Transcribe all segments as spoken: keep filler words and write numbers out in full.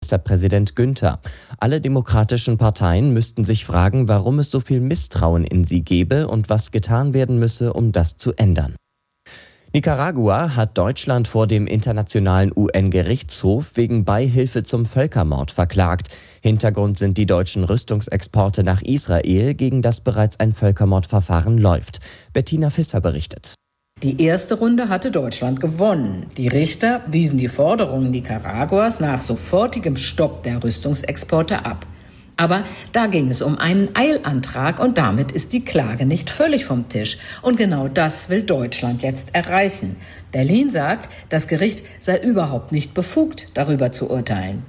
Ministerpräsident Günther. Alle demokratischen Parteien müssten sich fragen, warum es so viel Misstrauen in sie gebe und was getan werden müsse, um das zu ändern. Nicaragua hat Deutschland vor dem Internationalen U N-Gerichtshof wegen Beihilfe zum Völkermord verklagt. Hintergrund sind die deutschen Rüstungsexporte nach Israel, gegen das bereits ein Völkermordverfahren läuft. Bettina Visser berichtet. Die erste Runde hatte Deutschland gewonnen. Die Richter wiesen die Forderungen Nicaraguas nach sofortigem Stopp der Rüstungsexporte ab. Aber da ging es um einen Eilantrag und damit ist die Klage nicht völlig vom Tisch. Und genau das will Deutschland jetzt erreichen. Berlin sagt, das Gericht sei überhaupt nicht befugt, darüber zu urteilen.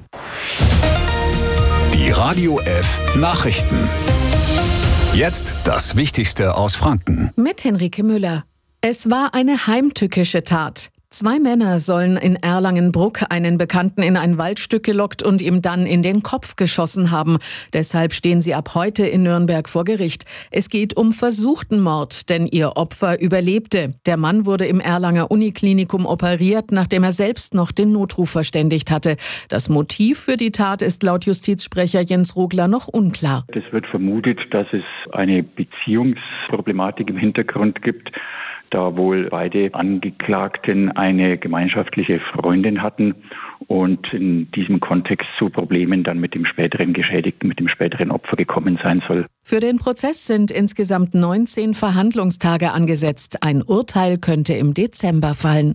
Die Radio F Nachrichten. Jetzt das Wichtigste aus Franken. Mit Henrike Müller. Es war eine heimtückische Tat. Zwei Männer sollen in Erlangen-Bruck einen Bekannten in ein Waldstück gelockt und ihm dann in den Kopf geschossen haben. Deshalb stehen sie ab heute in Nürnberg vor Gericht. Es geht um versuchten Mord, denn ihr Opfer überlebte. Der Mann wurde im Erlanger Uniklinikum operiert, nachdem er selbst noch den Notruf verständigt hatte. Das Motiv für die Tat ist laut Justizsprecher Jens Rogler noch unklar. Es wird vermutet, dass es eine Beziehungsproblematik im Hintergrund gibt, da wohl beide Angeklagten eine gemeinschaftliche Freundin hatten und in diesem Kontext zu Problemen dann mit dem späteren Geschädigten, mit dem späteren Opfer gekommen sein soll. Für den Prozess sind insgesamt neunzehn Verhandlungstage angesetzt. Ein Urteil könnte im Dezember fallen.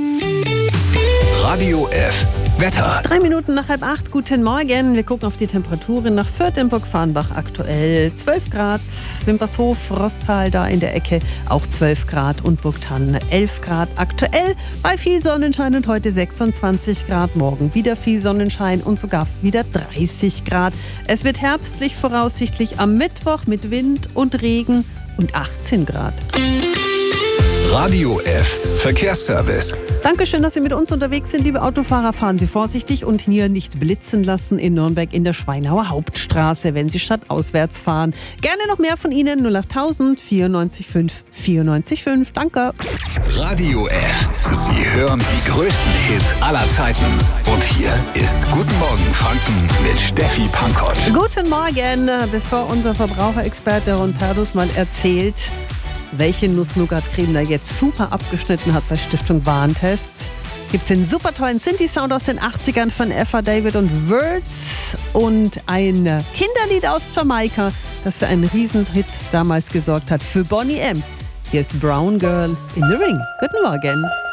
Radio F Wetter. Drei Minuten nach halb acht, guten Morgen. Wir gucken auf die Temperaturen nach Fürth in Burg-Farnbach aktuell zwölf Grad, Wimpershof, Rostal da in der Ecke auch zwölf Grad und Burgthann elf Grad aktuell. Bei viel Sonnenschein und heute sechsundzwanzig Grad, morgen wieder viel Sonnenschein und sogar wieder dreißig Grad. Es wird herbstlich voraussichtlich am Mittwoch mit Wind und Regen und achtzehn Grad. Radio F Verkehrsservice. Dankeschön, dass Sie mit uns unterwegs sind, liebe Autofahrer. Fahren Sie vorsichtig und hier nicht blitzen lassen in Nürnberg in der Schweinauer Hauptstraße, wenn Sie stadtauswärts fahren. Gerne noch mehr von Ihnen. null acht tausend vierundneunzig fünf vierundneunzig fünf. Danke. Radio F. Sie hören die größten Hits aller Zeiten. Und hier ist Guten Morgen Franken mit Steffi Pankott. Guten Morgen. Bevor unser Verbraucherexperte Ron Perdus mal erzählt, welche Nuss-Nougat-Creme da jetzt super abgeschnitten hat bei Stiftung Warentest, gibt es den super tollen Synthi-Sound aus den achtzigern von Eva David und Words und ein Kinderlied aus Jamaika, das für einen Riesenhit damals gesorgt hat für Boney M. Hier ist Brown Girl in the Ring. Guten Morgen.